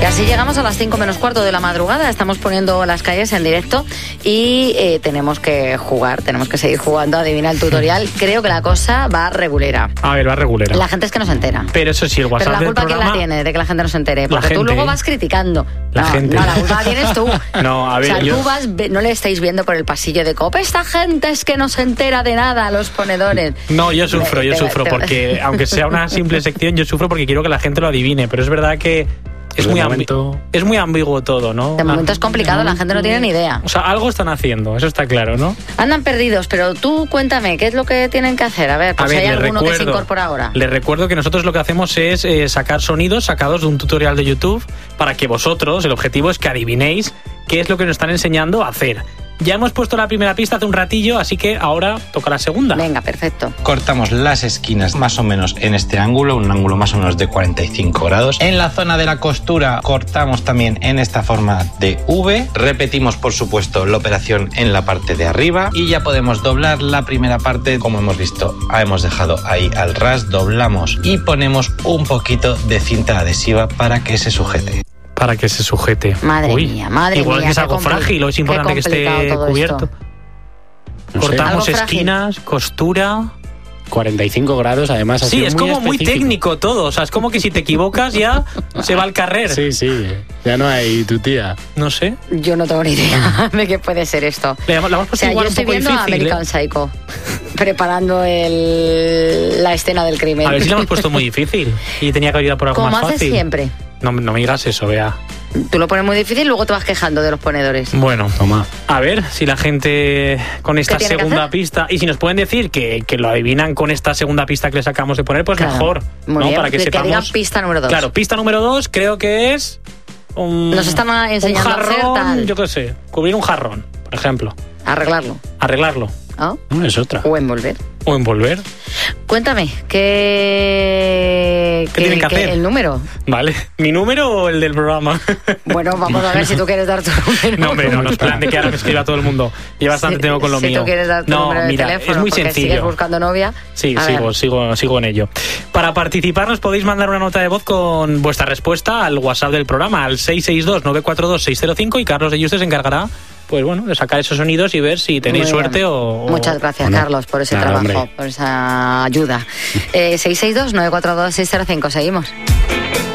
Así llegamos a las 5 menos cuarto de la madrugada. Estamos poniendo las calles en directo y tenemos que jugar, tenemos que seguir jugando. Adivina el tutorial. Creo que la cosa va regulera. A ver, va regulera. La gente es que no se entera. Pero eso sí, el WhatsApp Pero la culpa del programa... ¿quién la tiene de que la gente no se entere? Porque tú luego vas criticando. La gente. No, la culpa la tienes tú. No, a ver, o sea, tú vas, no le estáis viendo por el pasillo de COPE. Esta gente es que no se entera de nada, los ponedores. No, yo sufro porque, aunque sea una simple sección, yo sufro porque quiero que la gente lo adivine. Pero es verdad que es muy ambiguo todo, ¿no? De momento es complicado, la gente no tiene ni idea. O sea, algo están haciendo, eso está claro, ¿no? Andan perdidos, pero tú cuéntame, ¿qué es lo que tienen que hacer? A ver, pues si hay alguno que se incorpora ahora. Les recuerdo que nosotros lo que hacemos es sacar sonidos sacados de un tutorial de YouTube para que vosotros, el objetivo es que adivinéis qué es lo que nos están enseñando a hacer. Ya hemos puesto la primera pista hace un ratillo, así que ahora toca la segunda. Venga, perfecto. Cortamos las esquinas más o menos en este ángulo, un ángulo más o menos de 45 grados. En la zona de la costura cortamos también en esta forma de V. Repetimos, por supuesto, la operación en la parte de arriba y ya podemos doblar la primera parte. Como hemos visto, hemos dejado ahí al ras, doblamos y ponemos un poquito de cinta adhesiva para que se sujete. Para que se sujete. Madre mía. Igual que es algo frágil, o es importante que esté cubierto. No Cortamos sé. esquinas, costura. 45 grados, además. Sí, es como muy técnico todo. O sea, es como que si te equivocas ya se va al carrer. Sí. Ya no hay tu tía. No sé. Yo no tengo ni idea de qué puede ser esto. La hemos puesto igual yo estoy viendo a American Psycho preparando la escena del crimen. A ver si la hemos puesto muy difícil y tenía que ayudar por algo más fácil. Como haces siempre. No me digas eso, Bea. Tú lo pones muy difícil y luego te vas quejando de los ponedores. Bueno, toma. A ver si la gente con esta segunda pista, y si nos pueden decir que lo adivinan con esta segunda pista que les acabamos de poner, pues claro, mejor. Muy ¿no? bien. Para que sepamos. Digan pista número 2. Claro, pista número 2 creo que es nos están enseñando un jarrón, a hacer tal. Yo qué sé, cubrir un jarrón, por ejemplo. Arreglarlo. ¿Oh? No, es otra. O envolver. Cuéntame, ¿qué tienen que hacer? ¿El número? Vale, ¿mi número o el del programa? Bueno, vamos a ver si tú quieres dar tu número. No, hombre, no es plan de que ahora me escriba todo el mundo. Yo bastante tengo con lo mío. Si tú quieres dar tu número de teléfono, es muy sencillo. ¿Sigues buscando novia? Sí, sigo en ello. Para participar nos podéis mandar una nota de voz con vuestra respuesta al WhatsApp del programa, al 662-942-605, y Carlos de Juste se encargará, pues bueno, de sacar esos sonidos y ver si tenéis suerte o... Muchas gracias, Carlos, por ese trabajo, hombre. por esa ayuda. 662-942-605, seguimos.